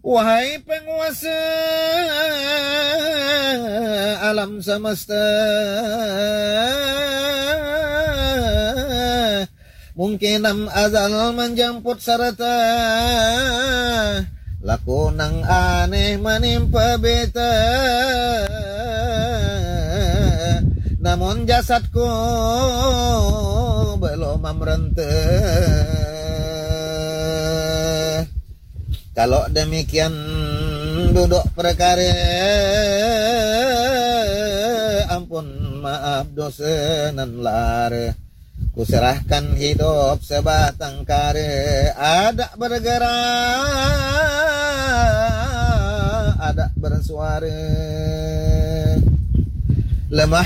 Wahai penguasa alam semesta, mungkin azal menjemput serta lakunang aneh menimpa beta, namun jasadku belum merentah. Kalau demikian duduk perkara, ampun maaf dosa nan lara, kuserahkan hidup sebatang kara, ada bergerak, ada bersuara, lemah